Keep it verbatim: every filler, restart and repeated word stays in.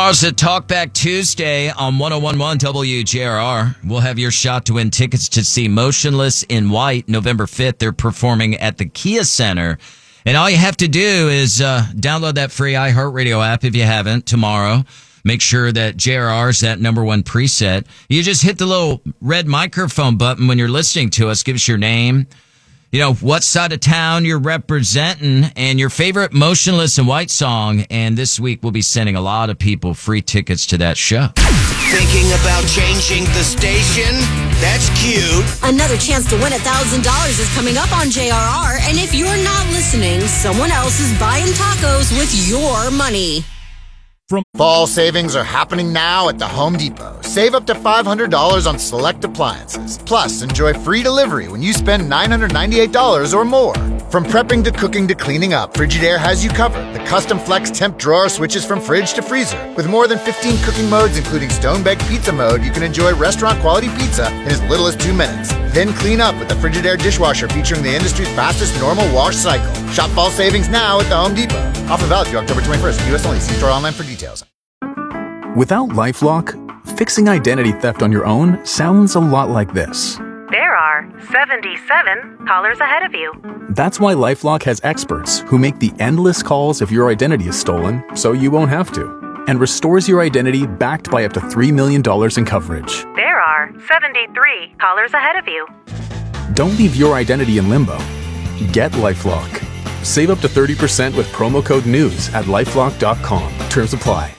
Tomorrow's a Talkback Tuesday on one oh one point one W J R R. We'll have your shot to win tickets to see Motionless in White November fifth. They're performing at the Kia Center. And all you have to do is uh, download that free iHeartRadio app if you haven't tomorrow. Make sure that J R R is that number one preset. You just hit the little red microphone button when you're listening to us. Give us your name, you know, what side of town you're representing, and your favorite Motionless in White song. And this week we'll be sending a lot of people free tickets to that show. Thinking about changing the station? That's cute. Another chance to win one thousand dollars is coming up on J R R. And if you're not listening, someone else is buying tacos with your money. From Fall savings are happening now at the Home Depot. Save up to five hundred dollars on select appliances. Plus, enjoy free delivery when you spend nine hundred ninety-eight dollars or more. From prepping to cooking to cleaning up, Frigidaire has you covered. The custom flex temp drawer switches from fridge to freezer. With more than fifteen cooking modes, including stone-baked pizza mode, you can enjoy restaurant-quality pizza in as little as two minutes. Then clean up with the Frigidaire dishwasher featuring the industry's fastest normal wash cycle. Shop fall savings now at the Home Depot. Offer valid through October twenty-first. U S only. See store online for details. Without LifeLock, fixing identity theft on your own sounds a lot like this. There are seventy-seven callers ahead of you. That's why LifeLock has experts who make the endless calls if your identity is stolen, so you won't have to, and restores your identity backed by up to three million dollars in coverage. There are seventy-three callers ahead of you. Don't leave your identity in limbo. Get LifeLock. Save up to thirty percent with promo code NEWS at lifelock dot com. Terms apply.